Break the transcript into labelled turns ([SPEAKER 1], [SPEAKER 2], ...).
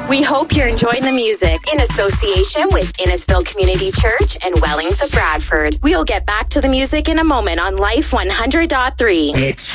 [SPEAKER 1] We hope you're enjoying the music in association with Innisfil Community Church and Wellings of Bradford. We'll get back to the music in a moment on Life 100.3.
[SPEAKER 2] It's